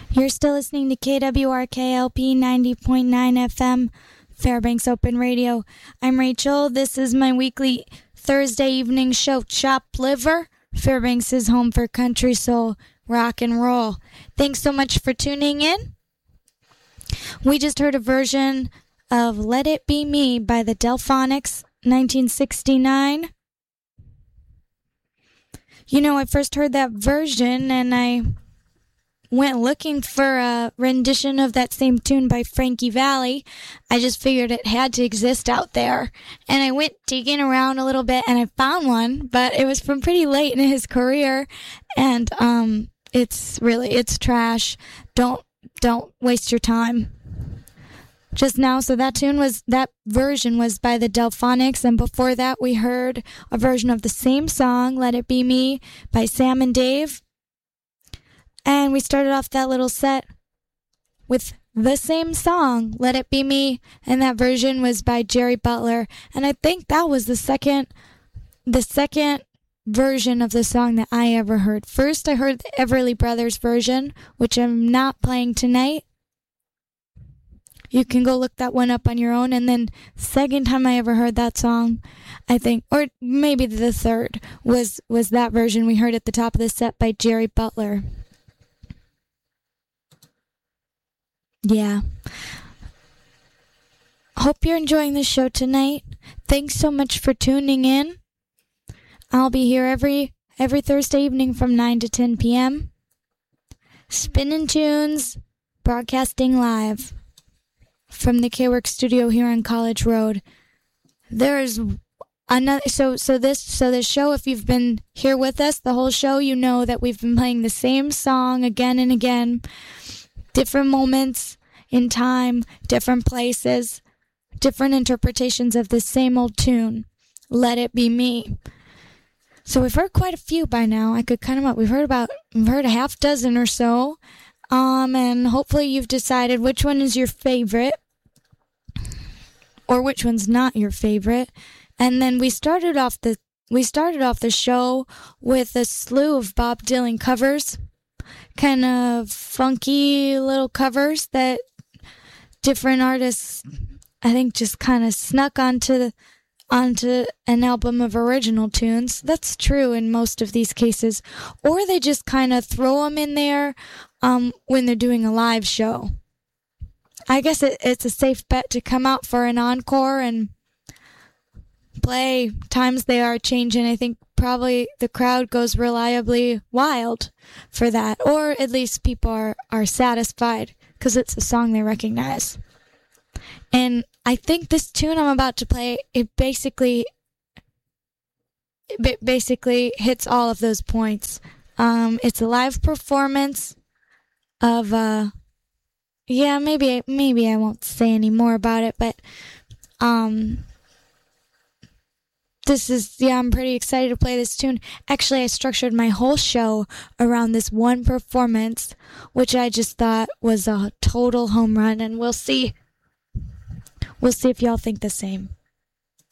You're still listening to KWRKLP 90.9 FM, Fairbanks Open Radio. I'm Rachel. This is my weekly Thursday evening show, Chopped Liver. Fairbanks is home for country soul, rock and roll. Thanks so much for tuning in. We just heard a version of Let It Be Me by the Delphonics, 1969. You know, I first heard that version and I went looking for a rendition of that same tune by Frankie Valli. I just figured it had to exist out there. And I went digging around a little bit and I found one, but it was from pretty late in his career. And it's trash. Don't waste your time. Just now, so that version was by the Delphonics, and before that we heard a version of the same song, Let It Be Me, by Sam and Dave. And we started off that little set with the same song, Let It Be Me, and that version was by Jerry Butler. And I think that was the second version of the song that I ever heard. First, I heard the Everly Brothers version, which I'm not playing tonight. You can go look that one up on your own. And then second time I ever heard that song, I think, or maybe the third, was that version we heard at the top of the set by Jerry Butler. Yeah. Hope you're enjoying the show tonight. Thanks so much for tuning in. I'll be here every Thursday evening from 9 to 10 p.m. Spinning tunes, broadcasting live from the K-Work studio here on College Road. There's another so this show, if you've been here with us the whole show, you know that we've been playing the same song again and again. Different moments in time, different places, different interpretations of the same old tune, Let It Be Me. So we've heard quite a few by now. I could count them up. We've heard a half dozen or so. And hopefully you've decided which one is your favorite or which one's not your favorite. And then we started off the show with a slew of Bob Dylan covers. Kind of funky little covers that different artists, I think, just kind of snuck onto an album of original tunes. That's true in most of these cases. Or they just kind of throw them in there when they're doing a live show. I guess it's a safe bet to come out for an encore and play. Times they are changing. I think probably the crowd goes reliably wild for that, or at least people are satisfied because it's a song they recognize. And I think this tune I'm about to play, it basically hits all of those points. It's a live performance of maybe I won't say any more about it, but I'm pretty excited to play this tune. Actually, I structured my whole show around this one performance, which I just thought was a total home run, and we'll see if y'all think the same.